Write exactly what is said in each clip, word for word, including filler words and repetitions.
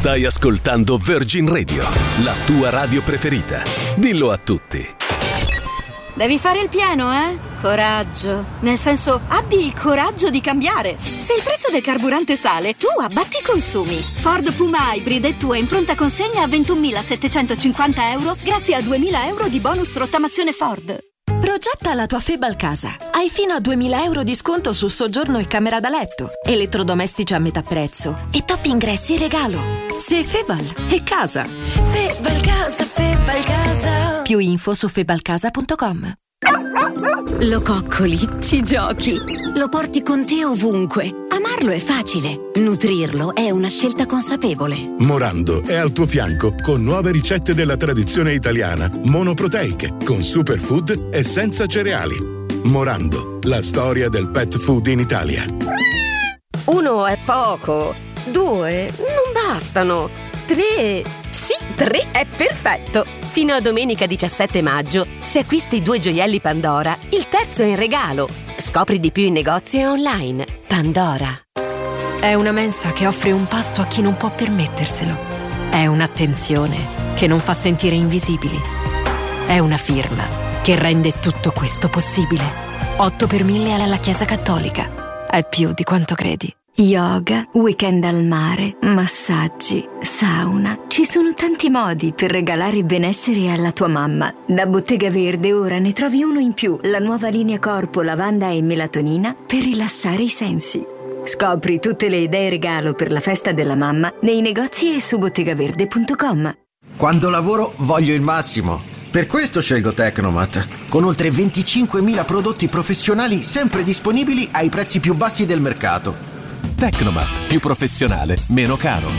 Stai ascoltando Virgin Radio, la tua radio preferita. Dillo a tutti. Devi fare il pieno, eh? Coraggio. Nel senso, abbi il coraggio di cambiare. Se il prezzo del carburante sale, tu abbatti i consumi. Ford Puma Hybrid è tua in pronta consegna a ventunomilasettecentocinquanta euro grazie a duemila euro di bonus rottamazione Ford. Progetta la tua Febal casa. Hai fino a duemila euro di sconto su soggiorno e camera da letto, elettrodomestici a metà prezzo e top ingressi in regalo. Se Febal è casa. Febal casa, Febal casa. Più info su febalcasa punto com. Lo coccoli, ci giochi, lo porti con te ovunque. Amarlo è facile, nutrirlo è una scelta consapevole. Morando è al tuo fianco con nuove ricette della tradizione italiana, monoproteiche, con superfood e senza cereali. Morando, la storia del pet food in Italia. Uno è poco, due non bastano, tre, sì, tre è perfetto. Fino a domenica diciassette maggio, se acquisti due gioielli Pandora, il terzo è in regalo. Scopri di più in negozio e online. Pandora. È una mensa che offre un pasto a chi non può permetterselo. È un'attenzione che non fa sentire invisibili. È una firma che rende tutto questo possibile. otto per mille alla Chiesa Cattolica. È più di quanto credi. Yoga, weekend al mare, massaggi, sauna. Ci sono tanti modi per regalare benessere alla tua mamma. Da Bottega Verde ora ne trovi uno in più, la nuova linea corpo lavanda e melatonina per rilassare i sensi. Scopri tutte le idee regalo per la festa della mamma nei negozi e su bottegaverde punto com. Quando lavoro voglio il massimo. Per questo scelgo Tecnomat, con oltre venticinquemila prodotti professionali sempre disponibili ai prezzi più bassi del mercato. Tecnomat, più professionale, meno caro.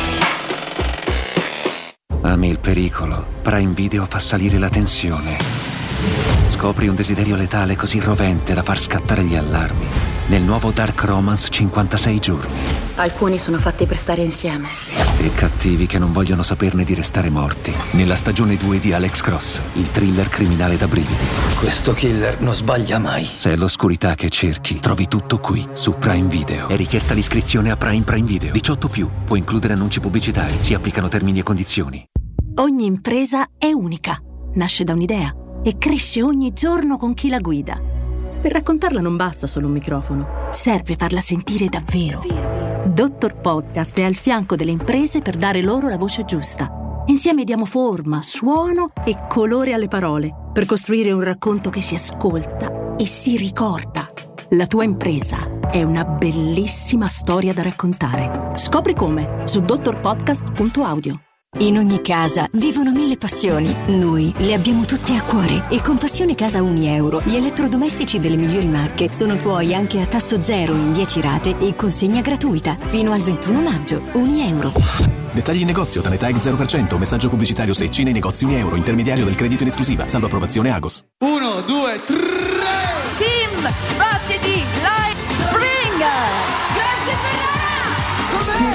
Ami il pericolo? Prime Video fa salire la tensione. Scopri un desiderio letale così rovente da far scattare gli allarmi nel nuovo Dark Romance cinquantasei giorni. Alcuni sono fatti per stare insieme. E cattivi che non vogliono saperne di restare morti. Nella stagione due di Alex Cross, il thriller criminale da brividi. Questo killer non sbaglia mai. Se è l'oscurità che cerchi, trovi tutto qui, su Prime Video. È richiesta l'iscrizione a Prime Prime Video. diciotto più, può includere annunci pubblicitari. Si applicano termini e condizioni. Ogni impresa è unica. Nasce da un'idea e cresce ogni giorno con chi la guida. Per raccontarla non basta solo un microfono, serve farla sentire davvero. Dottor Podcast è al fianco delle imprese per dare loro la voce giusta. Insieme diamo forma, suono e colore alle parole per costruire un racconto che si ascolta e si ricorda. La tua impresa è una bellissima storia da raccontare. Scopri come su dottor podcast punto audio. In ogni casa vivono mille passioni. Noi le abbiamo tutte a cuore. E con Passione Casa Uni Euro, gli elettrodomestici delle migliori marche sono tuoi anche a tasso zero in dieci rate e consegna gratuita. Fino al ventuno maggio. Uni Euro. Dettagli in negozio, TANETAG zero per cento, messaggio pubblicitario secci nei negozi Uni Euro, intermediario del credito in esclusiva, salvo approvazione Agos. Uno, due, tre! Team